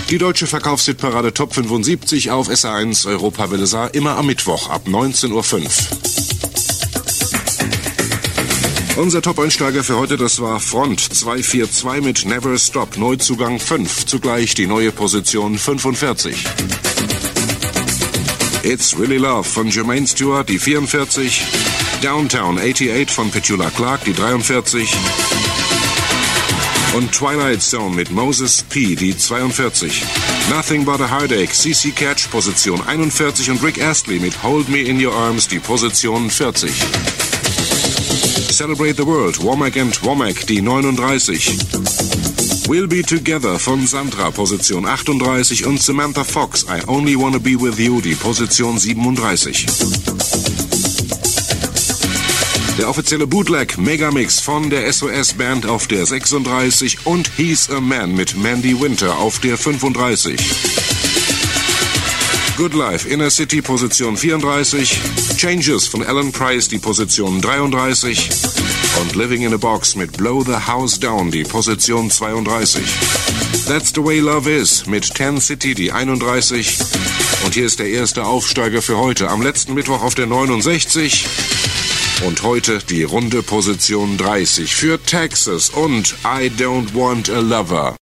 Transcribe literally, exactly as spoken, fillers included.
Die deutsche Verkaufshitparade Top fünfundsiebzig auf S R eins Europa Welle Saar, immer am Mittwoch ab neunzehn Uhr fünf. Unser Top-Einsteiger für heute, das war Front zwei vier zwei mit Never Stop, Neuzugang fünf, zugleich die neue Position fünfundvierzig. It's Really Love von Jermaine Stewart, die vierundvierzig. Downtown achtundachtzig von Petula Clark, die dreiundvierzig. Und Twilight Zone mit Moses P., die zweiundvierzig. Nothing But a Heartache, C C Catch, Position einundvierzig. Und Rick Astley mit Hold Me In Your Arms, die Position vierzig. Celebrate the World, Womack and Womack, die neununddreißig. We'll Be Together von Sandra, Position achtunddreißig. Und Samantha Fox, I Only Wanna Be With You, die Position siebenunddreißig. Der offizielle Bootleg Megamix von der S O S-Band auf der sechsunddreißig und He's a Man mit Mandy Winter auf der fünfunddreißig. Good Life, Inner City, Position vierunddreißig. Changes von Alan Price, die Position dreiunddreißig. Und Living in a Box mit Blow the House Down, die Position zweiunddreißig. That's the Way Love Is mit Ten City, die einunddreißig. Und hier ist der erste Aufsteiger für heute. Am letzten Mittwoch auf der neunundsechzig. Und heute die runde Position dreißig für Texas und I Don't Want a Lover.